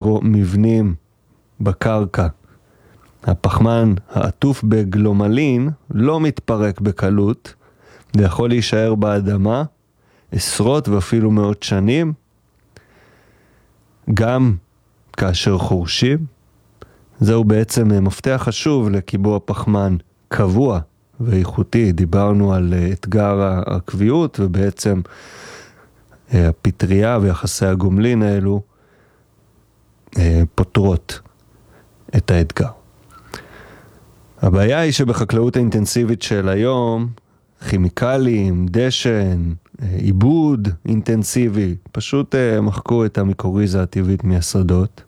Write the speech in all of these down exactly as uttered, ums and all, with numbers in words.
מבנים בקרקע. הפחמן העטוף בגלומלין לא מתפרק בקלות, זה יכול להישאר באדמה עשרות ואפילו מאות שנים, גם כאשר חורשים. זהו בעצם מפתח חשוב לקיבוע פחמן קבוע ואיכותי. דיברנו על אתגר הקביעות, ובעצם הפטריה ויחסי הגומלין האלו פותרות את האתגר. הבעיה היא שבחקלאות האינטנסיבית של היום, כימיקלים, דשן, עיבוד אינטנסיבי, פשוט מחקו את המיקוריזה הטבעית מהשדות.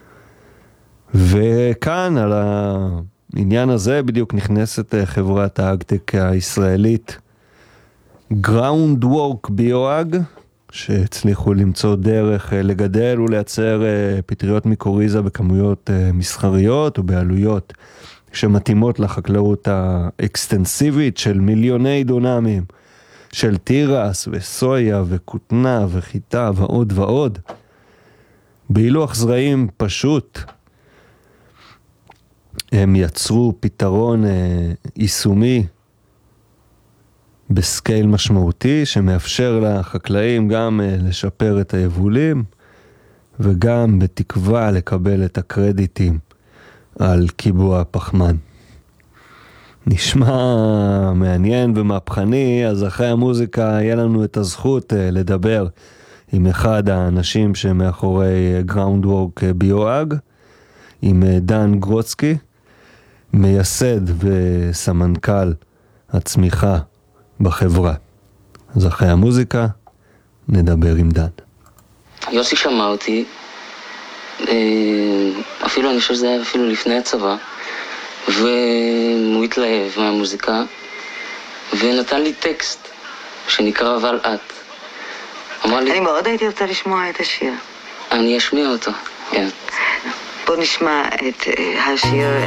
וכאן על העניין הזה בדיוק נכנסת חברת האגטק הישראלית Groundwork ביואג, שהצליחו למצוא דרך לגדל ולייצר פטריות מיקוריזה בכמויות מסחריות ובעלויות שמתאימות לחקלאות האקסטנסיבית של מיליוני דונמים של תירס וסויה וכותנה וחיטה ועוד ועוד, בהילוך זרעים פשוט. הם יצרו פתרון יישומי בסקייל משמעותי, שמאפשר לחקלאים גם לשפר את היבולים, וגם בתקווה לקבל את הקרדיטים על קיבוע פחמן. נשמע מעניין ומהפכני, אז אחרי המוזיקה יהיה לנו את הזכות לדבר עם אחד האנשים שמאחורי Groundwork ביואג, עם דן גרוצקי, מייסד וסמנכ"ל הצמיחה בחברה. אז אחרי המוזיקה נדבר עם דן. יוסי שמע אותי, אפילו אני חושב שזה היה אפילו לפני הצבא, והוא התלהב מהמוזיקה, ונתן לי טקסט שנקרא אבל את. אמר לי, אני מאוד הייתי רוצה לשמוע את השיר. אני אשמיע אותו, כן. בוא נשמע את השיר